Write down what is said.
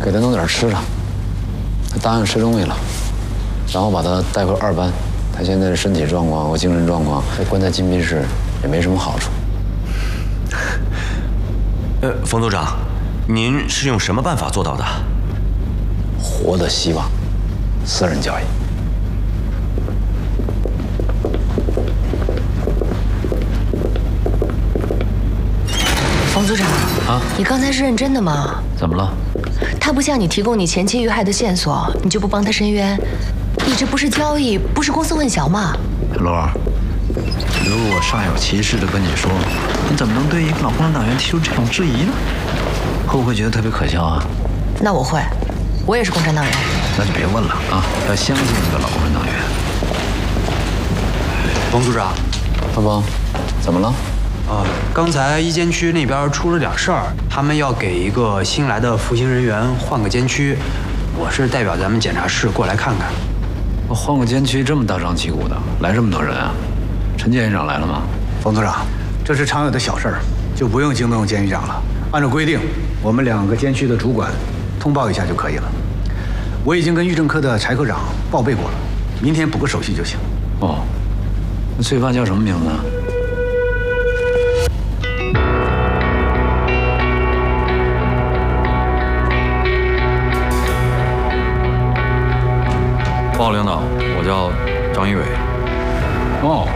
给他弄点吃的。他答应吃东西了，然后把他带回2班。他现在的身体状况和精神状况，关在禁闭室也没什么好处。 冯组长，您是用什么办法做到的？ 活的希望，私人交易。 冯组长啊，你刚才是认真的吗？ 怎么了？ 他不向你提供你前妻遇害的线索，你就不帮他伸冤？你这不是交易，不是公私混淆吗？ 罗儿，如果我煞有其事地跟你说，你怎么能对一个老共产党员提出这种质疑呢？会不会觉得特别可笑啊？ 那我会，我也是共产党员。 那就别问了啊！要相信一个老共产党员。 冯组长， 阿邦，怎么了？ 刚才一监区那边出了点事儿，他们要给一个新来的服刑人员换个监区，我是代表咱们检察室过来看看。 换个监区这么大张旗鼓的，来这么多人啊？陈监狱长来了吗？ 冯组长，这是常有的小事儿，就不用惊动监狱长了。按照规定，我们2个监区的主管通报一下就可以了。我已经跟狱政科的柴科长报备过了，明天补个手续就行。 哦，那罪犯叫什么名字啊？ 报领导，我叫张一伟。 哦，